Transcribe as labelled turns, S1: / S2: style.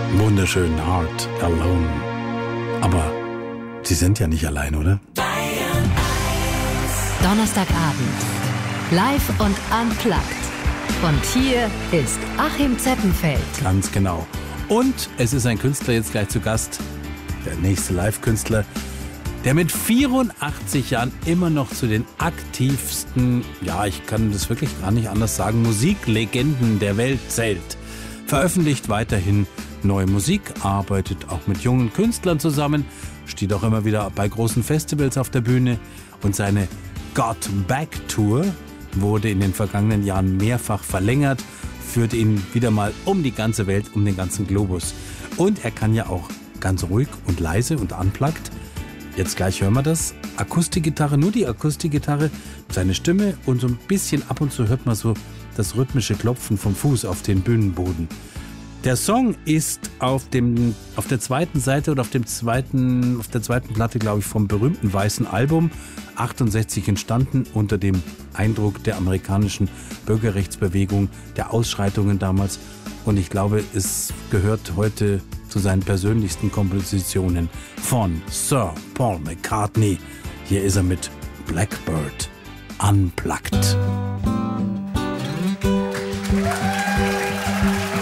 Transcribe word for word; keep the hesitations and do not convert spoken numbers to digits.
S1: Wunderschön, Heart Alone. Aber Sie sind ja nicht allein, oder?
S2: Donnerstagabend. Live und unplugged. Und hier ist Achim Zeppenfeld.
S1: Ganz genau. Und es ist ein Künstler jetzt gleich zu Gast. Der nächste Live-Künstler, der mit vierundachtzig Jahren immer noch zu den aktivsten, ja, ich kann das wirklich gar nicht anders sagen, Musiklegenden der Welt zählt. Veröffentlicht weiterhin neue Musik, arbeitet auch mit jungen Künstlern zusammen, steht auch immer wieder bei großen Festivals auf der Bühne und seine Got Back Tour wurde in den vergangenen Jahren mehrfach verlängert, führt ihn wieder mal um die ganze Welt, um den ganzen Globus. Und er kann ja auch ganz ruhig und leise und unplugged. Jetzt gleich hören wir das. Akustikgitarre, nur die Akustikgitarre, seine Stimme und so ein bisschen ab und zu hört man so das rhythmische Klopfen vom Fuß auf den Bühnenboden. Der Song ist auf dem, auf der zweiten Seite oder auf dem zweiten, auf der zweiten Platte, glaube ich, vom berühmten Weißen Album achtundsechzig entstanden unter dem Eindruck der amerikanischen Bürgerrechtsbewegung, der Ausschreitungen damals. Und ich glaube, es gehört heute zu seinen persönlichsten Kompositionen von Sir Paul McCartney. Hier ist er mit Blackbird Unplugged.